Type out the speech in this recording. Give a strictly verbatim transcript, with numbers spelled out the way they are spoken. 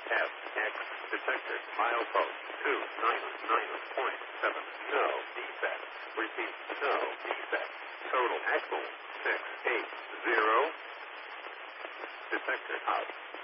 F X detected. Milepost two nine nine point seven. No defect. Repeat. No defect. Total axle six eight zero. Detector out.